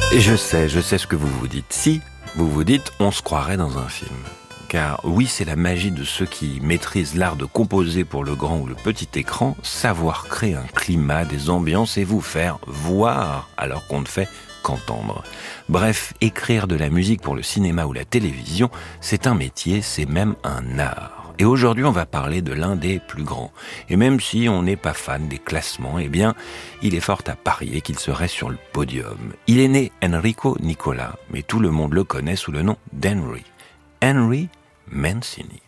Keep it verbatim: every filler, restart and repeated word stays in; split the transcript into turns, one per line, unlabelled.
Et je sais, je sais ce que vous vous dites. Si, vous vous dites, on se croirait dans un film. Car oui, c'est la magie de ceux qui maîtrisent l'art de composer pour le grand ou le petit écran, savoir créer un climat, des ambiances et vous faire voir alors qu'on ne fait qu'entendre. Bref, écrire de la musique pour le cinéma ou la télévision, c'est un métier, c'est même un art. Et aujourd'hui, on va parler de l'un des plus grands. Et même si on n'est pas fan des classements, eh bien, il est fort à parier qu'il serait sur le podium. Il est né Enrico Nicola, mais tout le monde le connaît sous le nom d'Henry. Henry Mancini.